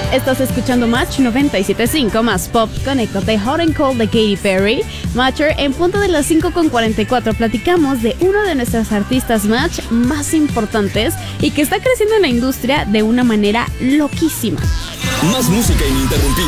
Estás escuchando Match 97.5 más pop con Echo de Hot and Cold de Katy Perry. Matcher, en punto de las 5:44 platicamos de uno de nuestras artistas Match más importantes y que está creciendo en la industria de una manera loquísima. Más música ininterrumpida.